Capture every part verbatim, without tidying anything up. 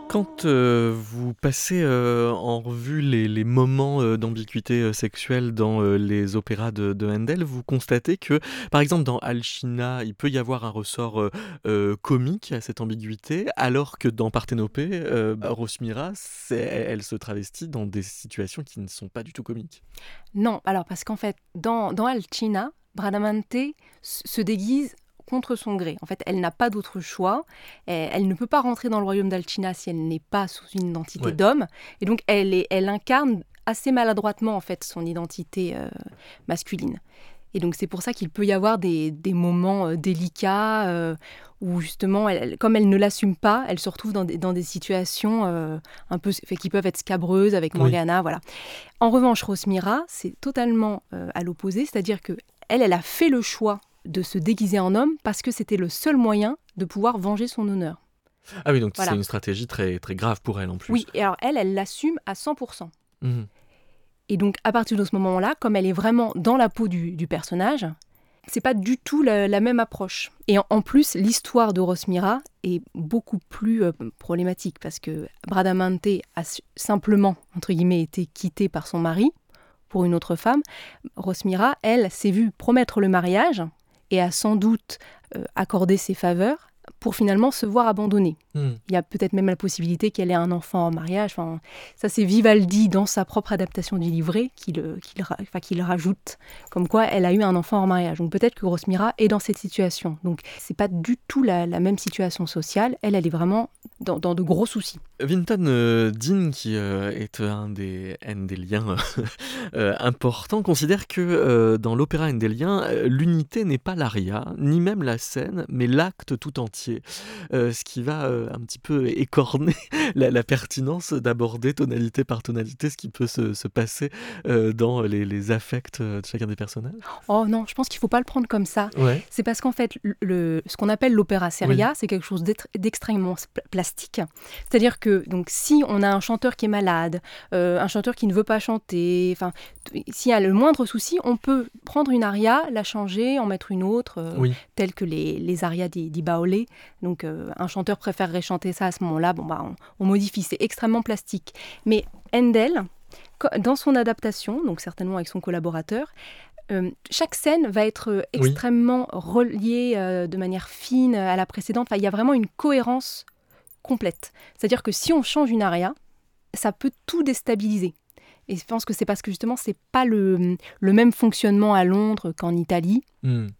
Quand, heu, vous passez, heu, en revue les les moments, heu, d'ambiguïté, heu, sexuelle dans, heu, les opéras de de Handel, vous constatez que, par exemple, dans Alcina, il peut y avoir un ressort, heu heu, comique à cette ambiguïté, alors que dans Parthénopée, heu, bah, Rosmira, c'est elle elle se travestit dans des situations qui ne sont pas du tout comiques. Non, alors parce qu'en fait, dans, dans Alcina, Bradamante s- se déguise contre son gré. En fait, elle n'a pas d'autre choix. Elle, elle ne peut pas rentrer dans le royaume d'Alcina si elle n'est pas sous une identité Ouais. d'homme. Et donc, elle, est, elle incarne assez maladroitement, en fait, son identité euh, masculine. Et donc, c'est pour ça qu'il peut y avoir des, des moments euh, délicats euh, où, justement, elle- elle- comme elle ne l'assume pas, elle se retrouve dans des, dans des situations euh, un peu, fait, qui peuvent être scabreuses avec Oui. Morgana, voilà. En revanche, Rosmira, c'est totalement euh, à l'opposé, c'est-à-dire que elle, elle a fait le choix de se déguiser en homme parce que c'était le seul moyen de pouvoir venger son honneur. Ah oui, donc c'est Voilà. une stratégie très très grave pour elle, en plus. Oui, et alors elle, elle l'assume à cent pour cent. Mmh. Et donc, à partir de ce moment-là, comme elle est vraiment dans la peau du, du personnage, c'est pas du tout la, la même approche. Et en, en plus, l'histoire de Rosmira est beaucoup plus euh, problématique parce que Bradamante a su- simplement, entre guillemets, été quittée par son mari pour une autre femme. Rosmira, elle, s'est vue promettre le mariage et a sans doute euh, accordé ses faveurs pour finalement se voir abandonnée. Mmh. Il y a peut-être même la possibilité qu'elle ait un enfant en mariage. Enfin, ça, c'est Vivaldi, dans sa propre adaptation du livret, qui le, qui le, enfin, qui le rajoute, comme quoi elle a eu un enfant en mariage. Donc peut-être que Rosmira est dans cette situation. Donc c'est pas du tout la, la même situation sociale. Elle, elle est vraiment dans, dans de gros soucis. Vinton euh, Dean, qui euh, est un des Handeliens euh, importants, considère que euh, dans l'opéra handélien, euh, l'unité n'est pas l'aria, ni même la scène, mais l'acte tout entier. Euh, ce qui va euh, un petit peu écorner la, la pertinence d'aborder tonalité par tonalité ce qui peut se, se passer euh, dans les, les affects euh, de chacun des personnages. Oh non, je pense qu'il ne faut pas le prendre comme ça. Ouais, C'est parce qu'en fait, le, le- ce qu'on appelle l'opéra oui, seria, c'est quelque chose d'être- d'extrêmement sp- plastique. C'est-à-dire que donc, si on a un chanteur qui est malade, euh, un chanteur qui ne veut pas chanter, enfin, t- s'il y a le moindre souci, on peut prendre une aria, la changer, en mettre une autre, euh, oui. telle que les, les arias di, di Baolé. Donc euh, un chanteur préférerait chanter ça à ce moment-là, bon, bah, on, on modifie, c'est extrêmement plastique. Mais Handel, co- dans son adaptation, donc certainement avec son collaborateur, euh, chaque scène va être euh, Oui. extrêmement reliée euh, de manière fine à la précédente. Enfin, il y a vraiment une cohérence complète. C'est-à-dire que si on change une aria, ça peut tout déstabiliser. Et je pense que c'est parce que justement, c'est pas le, le même fonctionnement à Londres qu'en Italie. Hmm.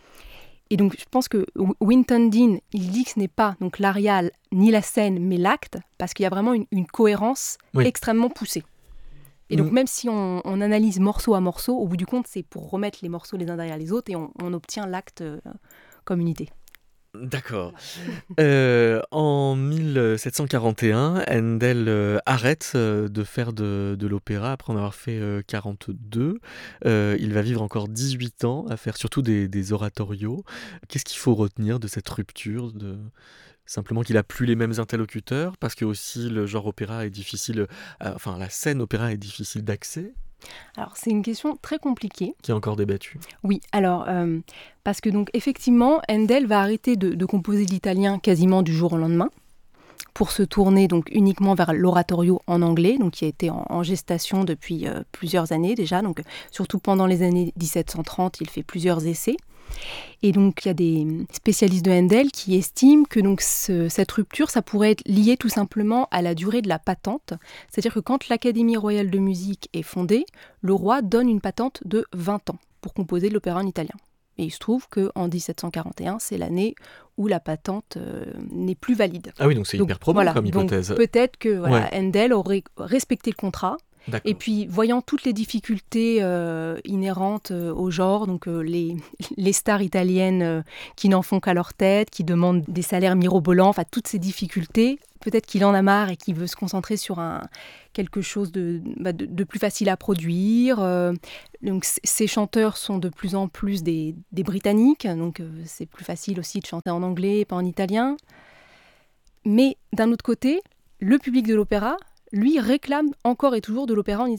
Et donc, je pense que Winton Dean, il dit que ce n'est pas donc l'aria ni la scène, mais l'acte, parce qu'il y a vraiment une, une cohérence Oui. extrêmement poussée. Et donc, Hmm. même si on, on analyse morceau à morceau, au bout du compte, c'est pour remettre les morceaux les uns derrière les autres et on, on obtient l'acte euh, comme unité. D'accord. Heu, en mille sept cent quarante et un, Handel, heu, arrête, heu, de faire de de l'opéra après en avoir fait, heu, quarante-deux. Heu, il va vivre encore dix-huit ans à faire surtout des des oratorios. Qu'est-ce qu'il faut retenir de cette rupture? De simplement qu'il a plus les mêmes interlocuteurs? Parce que aussi le genre opéra est difficile, heu, enfin la scène opéra est difficile d'accès, Alors, c'est une question très compliquée. qui est encore débattue? Oui, alors, euh, parce que donc, effectivement, Handel va arrêter de, de composer l'italien quasiment du jour au lendemain pour se tourner donc uniquement vers l'oratorio en anglais, donc qui a été en, en gestation depuis euh, plusieurs années déjà, donc surtout pendant les années dix-sept cent trente, il fait plusieurs essais. Et donc, il y a des spécialistes de Handel qui estiment que donc, ce- cette rupture, ça pourrait être lié tout simplement à la durée de la patente. C'est-à-dire que quand l'Académie royale de musique est fondée, le roi donne une patente de vingt ans pour composer de l'opéra en italien. Et il se trouve qu'en dix-sept cent quarante et un, c'est l'année où la patente euh, n'est plus valide. Ah oui, donc c'est Donc hyper probant voilà, comme donc hypothèse. peut-être que voilà, Ouais, Handel aurait respecté le contrat. Et d'accord. puis, voyant toutes les difficultés euh, inhérentes euh, au genre, donc euh, les, les stars italiennes euh, qui n'en font qu'à leur tête, qui demandent des salaires mirobolants, enfin toutes ces difficultés, peut-être qu'il en a marre et qu'il veut se concentrer sur un, quelque chose de, bah, de, de plus facile à produire. Euh, donc, c- ces chanteurs sont de plus en plus des, des Britanniques, donc euh, c'est plus facile aussi de chanter en anglais et pas en italien. Mais d'un autre côté, le public de l'opéra, lui, réclame encore et toujours de l'opéra en italien.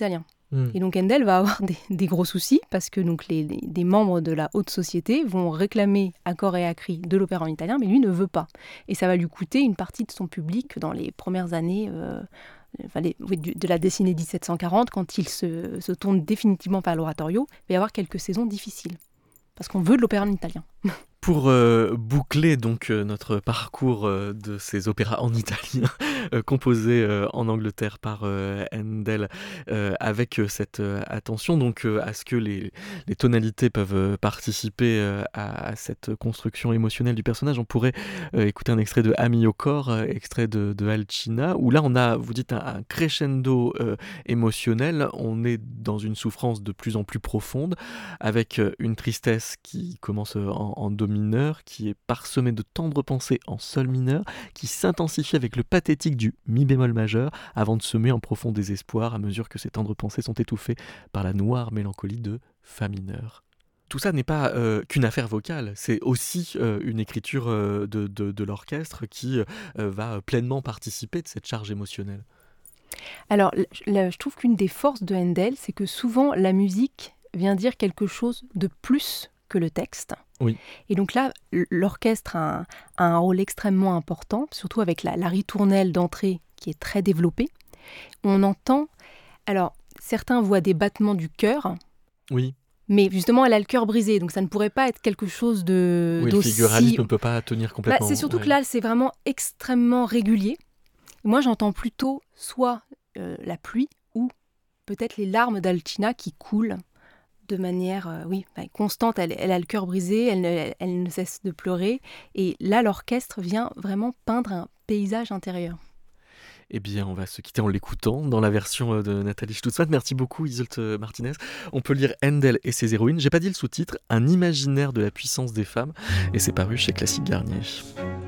Mmh. Et donc Handel va avoir des, des gros soucis parce que donc les, les- des membres de la haute société vont réclamer à corps et à cri de l'opéra en italien, mais lui ne veut pas. Et ça va lui coûter une partie de son public dans les premières années euh, enfin, les- oui, du- de la décennie dix-sept cent quarante, quand il se, se tourne définitivement vers l'oratorio. Il va y avoir quelques saisons difficiles parce qu'on veut de l'opéra en italien. Pour euh, boucler donc euh, notre parcours euh, de ces opéras en italien euh, composés euh, en Angleterre par euh, Handel euh, avec euh, cette euh, attention donc euh, à ce que les, les tonalités peuvent euh, participer euh, à, à cette construction émotionnelle du personnage, on pourrait euh, écouter un extrait de Ami au corps, euh, extrait de, de Alcina, où là on a, vous dites, un, un crescendo euh, émotionnel, on est dans une souffrance de plus en plus profonde, avec euh, une tristesse qui commence euh, en, en do mineur, qui est parsemée de tendres pensées en sol mineur, qui s'intensifie avec le pathétique du mi bémol majeur, avant de semer en profond désespoir à mesure que ces tendres pensées sont étouffées par la noire mélancolie de fa mineur. Tout ça n'est pas euh, qu'une affaire vocale, c'est aussi euh, une écriture euh, de, de, de l'orchestre qui euh, va pleinement participer de cette charge émotionnelle. Alors, l- l- je trouve qu'une des forces de Handel, c'est que souvent la musique vient dire quelque chose de plus que le texte. Oui. Et donc là, l- l'orchestre a un, a un rôle extrêmement important, surtout avec la, la ritournelle d'entrée qui est très développée. On entend, alors certains voient des battements du cœur, Oui, mais justement elle a le cœur brisé, donc ça ne pourrait pas être quelque chose de oui le d'aussi... figuralisme ne peut pas tenir Bah, complètement. c'est surtout Ouais. que là, c'est vraiment extrêmement régulier. Moi, j'entends plutôt soit euh, la pluie ou peut-être les larmes d'Alcina qui coulent de manière euh, oui, bah, constante. Elle, elle a le cœur brisé, elle ne, elle, elle ne cesse de pleurer. Et là, l'orchestre vient vraiment peindre un paysage intérieur. Eh bien, on va se quitter en l'écoutant dans la version euh, de Nathalie Stutzmann. Merci beaucoup, Isolt euh, Martinez. On peut lire Handel et ses héroïnes. J'ai pas dit le sous-titre, Un imaginaire de la puissance des femmes. Et c'est paru chez Classique Garnier.